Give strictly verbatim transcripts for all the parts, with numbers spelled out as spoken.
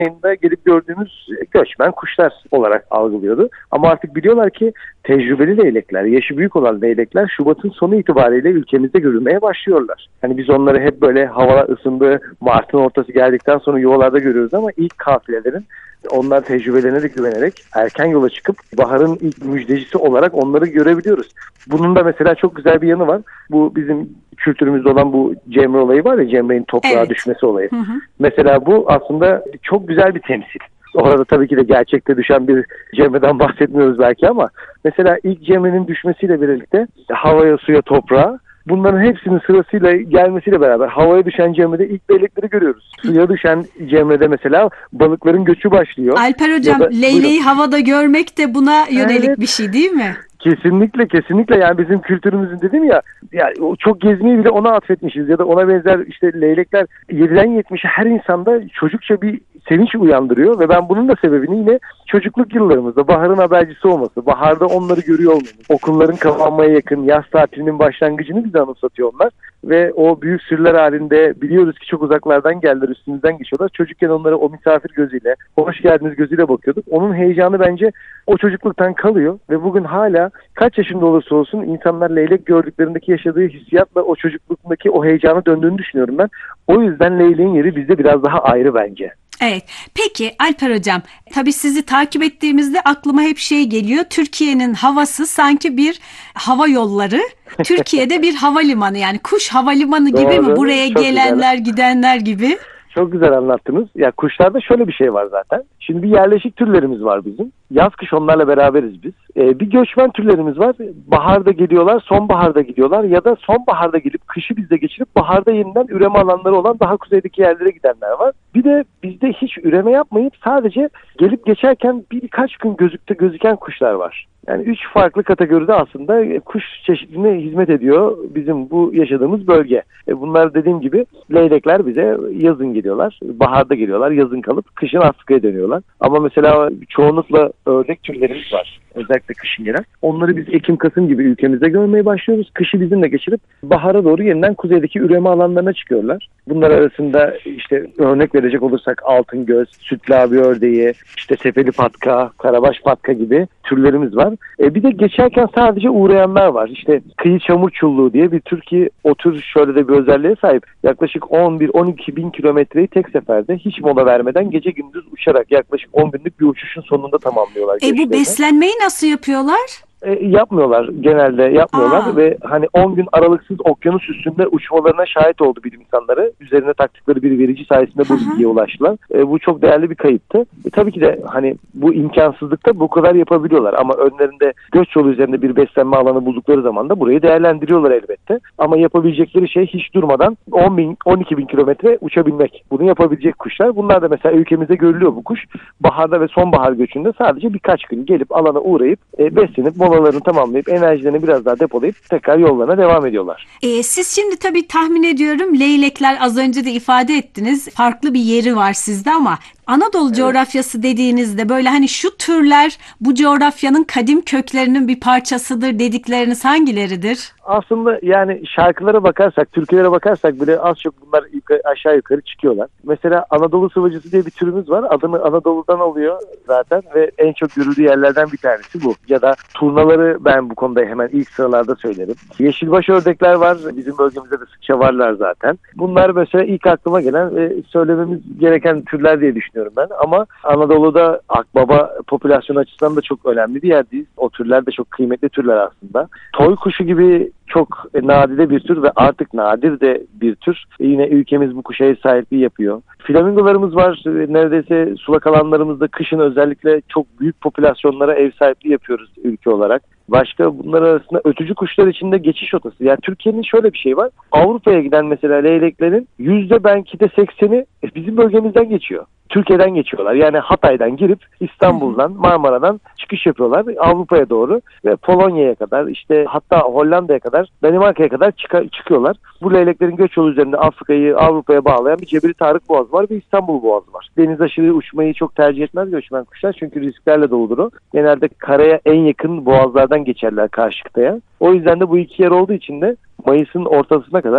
ayında gelip gördüğümüz göçmen kuşlar olarak algılıyordu. Ama artık biliyorlar ki tecrübeli leylekler, yaşı büyük olan leylekler Şubat'ın sonu itibariyle ülkemizde görülmeye başlıyorlar. Hani biz onları hep böyle hava ısındı, Mart'ın ortası geldikten sonra yuvalarda görüyoruz ama ilk kafilelerin onlar tecrübelerine de güvenerek erken yola çıkıp baharın ilk müjdecisi olarak onları görebiliyoruz. Bunun da mesela çok güzel bir yanı var. Bu bizim kültürümüzde olan bu Cemre olayı var ya, Cemre'nin toprağa evet. düşmesi olayı. Hı hı. Mesela bu aslında çok güzel bir temsil. Orada tabii ki de gerçekte düşen bir Cemre'den bahsetmiyoruz belki ama mesela ilk Cemre'nin düşmesiyle birlikte havaya, suya, toprağa, bunların hepsinin sırasıyla gelmesiyle beraber havaya düşen Cemre'de ilk leylekleri görüyoruz. Suya düşen Cemre'de mesela balıkların göçü başlıyor. Alper Hocam, da, leyleği buyurun. havada görmek de buna yönelik Evet. bir şey değil mi? Kesinlikle kesinlikle yani bizim kültürümüzün dedim ya, yani çok gezmeyi bile ona atfetmişiz ya da ona benzer işte leylekler yediden yetmişe her insanda çocukça bir sevinç uyandırıyor ve ben bunun da sebebini yine çocukluk yıllarımızda baharın habercisi olması, baharda onları görüyor olmamız, okulların kapanmaya yakın yaz tatilinin başlangıcını bize anımsatıyor onlar ve o büyük sürüler halinde biliyoruz ki çok uzaklardan geldiler, üstümüzden geçiyorlar. Çocukken onlara o misafir gözüyle, hoş geldiniz gözüyle bakıyorduk. Onun heyecanı bence o çocukluktan kalıyor ve bugün hala kaç yaşında olursa olsun insanlar leylek gördüklerindeki yaşadığı hissiyatla o çocukluğundaki o heyecana döndüğünü düşünüyorum ben. O yüzden leyleğin yeri bizde biraz daha ayrı bence. Evet. Peki Alper Hocam, tabii sizi takip ettiğimizde aklıma hep şey geliyor. Türkiye'nin havası sanki bir hava yolları. Türkiye'de bir havalimanı, yani kuş havalimanı gibi Doğru, mi? Buraya gelenler, güzel. gidenler gibi. Çok güzel anlattınız. Ya kuşlarda şöyle bir şey var zaten. Şimdi bir yerleşik türlerimiz var bizim. Yaz kış onlarla beraberiz biz. Ee, bir göçmen türlerimiz var. Baharda geliyorlar, sonbaharda gidiyorlar ya da sonbaharda gelip kışı bizde geçirip baharda yeniden üreme alanları olan daha kuzeydeki yerlere gidenler var. Bir de bizde hiç üreme yapmayıp sadece gelip geçerken bir, birkaç gün gözükte gözüken kuşlar var. Yani üç farklı kategoride aslında kuş çeşidine hizmet ediyor bizim bu yaşadığımız bölge. E bunlar dediğim gibi leylekler bize yazın geliyorlar, baharda geliyorlar, yazın kalıp kışın Afrika'ya dönüyorlar. Ama mesela çoğunlukla ördek türlerimiz var. Özellikle kışın gelen. Onları biz Ekim-Kasım gibi ülkemizde görmeye başlıyoruz. Kışı bizimle geçirip bahara doğru yeniden kuzeydeki üreme alanlarına çıkıyorlar. Bunlar arasında işte örnek verecek olursak altıngöz, sütlü abi ördeği, işte tepeli patka, karabaş patka gibi türlerimiz var. E bir de geçerken sadece uğrayanlar var. İşte kıyı çamur çulluğu diye bir tür ki o tür şöyle de bir özelliğe sahip. Yaklaşık on bir on iki bin kilometreyi tek seferde hiç mola vermeden gece gündüz uçarak yaklaşık on günlük bir uçuşun sonunda tamamlıyorlar. E bu beslenmeyi nasıl yapıyorlar? E, yapmıyorlar. Genelde yapmıyorlar Aa. ve hani on gün aralıksız okyanus üstünde uçmalarına şahit oldu bilim insanları. Üzerine taktıkları bir verici sayesinde bu bilgiye ulaştılar. E, bu çok değerli bir kayıttı. E, tabii ki de hani bu imkansızlıkta bu kadar yapabiliyorlar ama önlerinde göç yolu üzerinde bir beslenme alanı buldukları zaman da burayı değerlendiriyorlar elbette. Ama yapabilecekleri şey hiç durmadan on bin on iki bin kilometre uçabilmek. Bunu yapabilecek kuşlar. Bunlar da mesela ülkemizde görülüyor bu kuş. Baharda ve sonbahar göçünde sadece birkaç gün gelip alana uğrayıp e, beslenip molalarını tamamlayıp enerjilerini biraz daha depolayıp tekrar yollarına devam ediyorlar. E, siz şimdi tabii tahmin ediyorum leylekler, az önce de ifade ettiniz, farklı bir yeri var sizde ama Anadolu evet. coğrafyası dediğinizde böyle hani şu türler bu coğrafyanın kadim köklerinin bir parçasıdır dedikleriniz hangileridir? Aslında yani şarkılara bakarsak, türkülere bakarsak bile az çok bunlar yukarı, aşağı yukarı çıkıyorlar. Mesela Anadolu sıvacısı diye bir türümüz var. Adını Anadolu'dan alıyor zaten ve en çok görüldüğü yerlerden bir tanesi bu. Ya da turnaları ben bu konuda hemen ilk sıralarda söylerim. Yeşilbaş ördekler var. Bizim bölgemizde de sıkça varlar zaten. Bunlar mesela ilk aklıma gelen ve söylememiz gereken türler diye düşünüyorum ben. Ama Anadolu'da akbaba popülasyonu açısından da çok önemli bir yerdeyiz. O türler de çok kıymetli türler aslında. Toy kuşu gibi çok nadide bir tür ve artık nadir de bir tür. E yine ülkemiz bu kuşa ev sahipliği yapıyor. Flamingolarımız var. Neredeyse sulak alanlarımızda kışın özellikle çok büyük popülasyonlara ev sahipliği yapıyoruz ülke olarak. Başka bunlar arasında ötücü kuşlar içinde geçiş otası. Yani Türkiye'nin şöyle bir şey var. Avrupa'ya giden mesela leyleklerin yüzde belki de sekseni bizim bölgemizden geçiyor. Türkiye'den geçiyorlar. Yani Hatay'dan girip İstanbul'dan, Marmara'dan çıkış yapıyorlar Avrupa'ya doğru ve Polonya'ya kadar, işte hatta Hollanda'ya kadar, Danimarka'ya kadar çık- çıkıyorlar. Bu leyleklerin göç yolu üzerinde Afrika'yı Avrupa'ya bağlayan bir Cebeli Tarık Boğazı var ve İstanbul Boğazı var. Deniz aşırı uçmayı çok tercih etmez göçmen kuşlar çünkü risklerle doludur o. Genelde karaya en yakın boğazlardan geçerler karşı kıtaya. O yüzden de bu iki yer olduğu için de Mayıs'ın ortasına kadar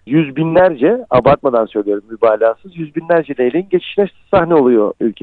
yüz binlerce, abartmadan söylüyorum mübalağasız, yüz binlerce leyleğin geçişine sahne oluyor ülke.